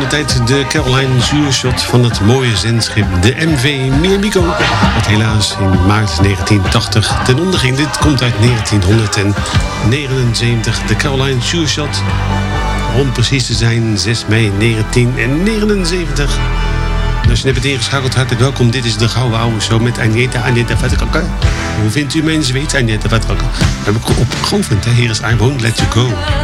tijd de Caroline Zuurshot van het mooie zendschip de MV Miramico, wat helaas in maart 1980 ten onder ging. Dit komt uit 1979, de Caroline Zuurshot. Om precies te zijn, 6 mei 1979. En als je net bent ingeschakeld, hartelijk welkom. Dit is de Gouden Oude Show met Agneta Vertrakker. Hoe vindt u mijn zweet, Agneta Vertrakker? Heb ik opgeoefend, hè? Hier is I Won't Let You Go.